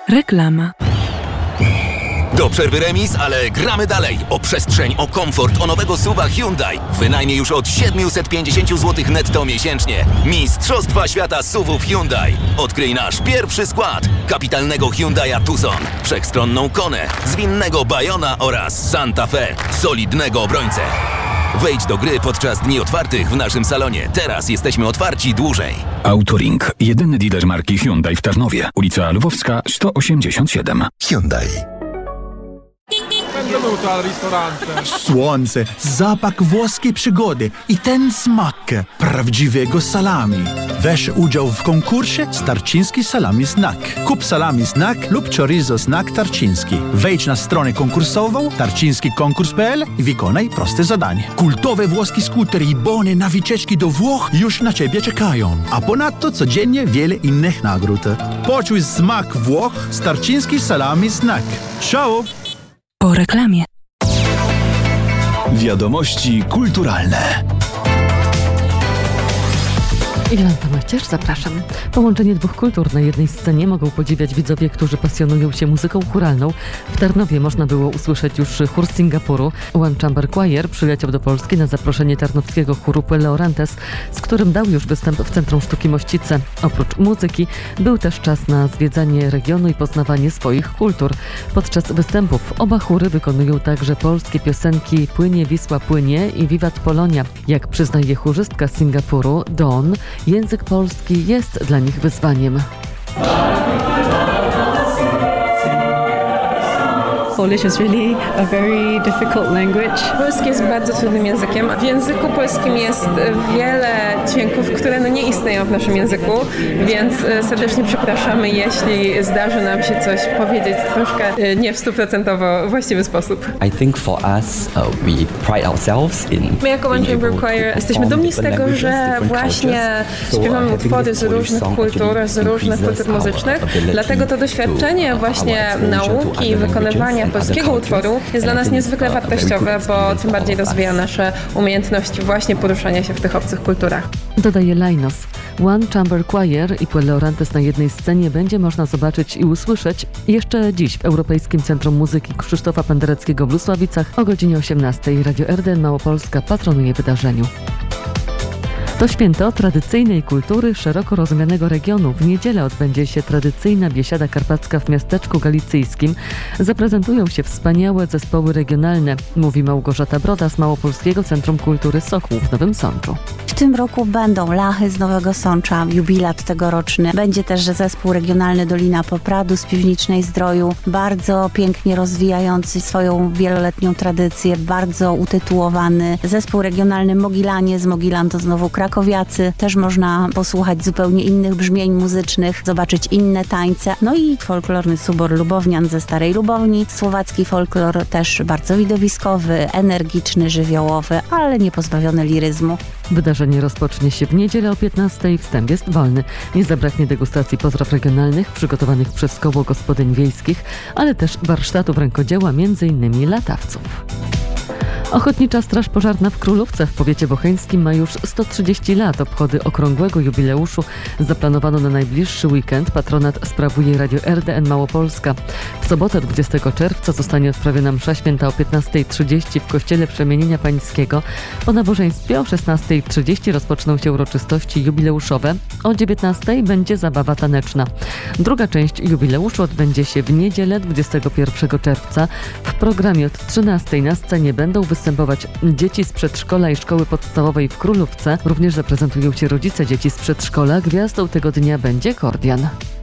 Reklama. Do przerwy remis, ale gramy dalej. O przestrzeń, o komfort, o nowego SUV-a Hyundai. Wynajmie już od 750 zł netto miesięcznie. Mistrzostwa świata SUV-ów Hyundai. Odkryj nasz pierwszy skład. Kapitalnego Hyundai'a Tucson, wszechstronną Konę, zwinnego Bayona oraz Santa Fe, solidnego obrońcę. Wejdź do gry podczas dni otwartych w naszym salonie. Teraz jesteśmy otwarci dłużej. Autoring. Jedyny dealer marki Hyundai w Tarnowie. Ulica Lwowska, 187. Hyundai. Benvenuto al ristorante. Słońce, zapach włoskiej przygody i ten smak prawdziwego salami. Weź udział w konkursie Tarczyński Salami Znak. Kup salami Znak lub chorizo Znak Tarczyński. Wejdź na stronę konkursową tarczyńskikonkurs.pl i wykonaj proste zadanie. Kultowe włoskie skutery i bony na wycieczki do Włoch już na Ciebie czekają. A ponadto codziennie wiele innych nagród. Poczuj smak Włoch z Tarczyński Salami Znak. Ciao! Po reklamie. Wiadomości kulturalne. Jolanta Mościerz, zapraszam. Połączenie dwóch kultur na jednej scenie mogą podziwiać widzowie, którzy pasjonują się muzyką chóralną. W Tarnowie można było usłyszeć już chór z Singapuru. One Chamber Choir przyleciał do Polski na zaproszenie tarnowskiego chóru Puello Orantes, z którym dał już występ w Centrum Sztuki Mościce. Oprócz muzyki był też czas na zwiedzanie regionu i poznawanie swoich kultur. Podczas występów oba chóry wykonują także polskie piosenki Płynie Wisła Płynie i Wiwat Polonia. Jak przyznaje chórzystka z Singapuru, Dawn, język polski jest dla nich wyzwaniem. Polish is really a very difficult language. Polski jest bardzo trudnym językiem. W języku polskim jest wiele dźwięków, które nie istnieją w naszym języku, więc serdecznie przepraszamy, jeśli zdarzy nam się coś powiedzieć troszkę nie w 100% właściwy sposób. I think for us, we pride ourselves in. My jako One Chamber Choir jesteśmy dumni z tego, że właśnie śpiewamy utwory z różnych kultur, z różnych kultur muzycznych. Dlatego to doświadczenie właśnie nauki i wykonywania polskiego utworu jest dla nas niezwykle wartościowe, bo tym bardziej rozwija nasze umiejętności właśnie poruszania się w tych obcych kulturach. Dodaje Lainos. One Chamber Choir i Puello Orantes na jednej scenie będzie można zobaczyć i usłyszeć jeszcze dziś w Europejskim Centrum Muzyki Krzysztofa Pendereckiego w Lusławicach o godzinie 18. Radio RDN Małopolska patronuje wydarzeniu. To święto tradycyjnej kultury szeroko rozumianego regionu. W niedzielę odbędzie się tradycyjna biesiada karpacka w miasteczku galicyjskim. Zaprezentują się wspaniałe zespoły regionalne, mówi Małgorzata Broda z Małopolskiego Centrum Kultury Sokół w Nowym Sączu. W tym roku będą Lachy z Nowego Sącza, jubilat tegoroczny. Będzie też zespół regionalny Dolina Popradu z Piwnicznej Zdroju, bardzo pięknie rozwijający swoją wieloletnią tradycję, bardzo utytułowany. Zespół regionalny Mogilanie z Mogilan to znowu krakowiacy. Też można posłuchać zupełnie innych brzmień muzycznych, zobaczyć inne tańce. No i folklorny subor Lubownian ze Starej Lubowni. Słowacki folklor też bardzo widowiskowy, energiczny, żywiołowy, ale nie pozbawiony liryzmu. Wydarzenie rozpocznie się w niedzielę o 15:00. Wstęp jest wolny. Nie zabraknie degustacji potraw regionalnych przygotowanych przez Koło Gospodyń Wiejskich, ale też warsztatów rękodzieła, m.in. latawców. Ochotnicza Straż Pożarna w Królówce w powiecie bocheńskim ma już 130 lat. Obchody okrągłego jubileuszu zaplanowano na najbliższy weekend. Patronat sprawuje Radio RDN Małopolska. W sobotę 20 czerwca zostanie odprawiona msza święta o 15:30 w Kościele Przemienienia Pańskiego. Po nabożeństwie o 16:30 rozpoczną się uroczystości jubileuszowe. O 19:00 będzie zabawa taneczna. Druga część jubileuszu odbędzie się w niedzielę 21 czerwca. W programie od 13:00 na scenie będą występować dzieci z przedszkola i szkoły podstawowej w Królówce. Również zaprezentują się rodzice dzieci z przedszkola. Gwiazdą tego dnia będzie Kordian.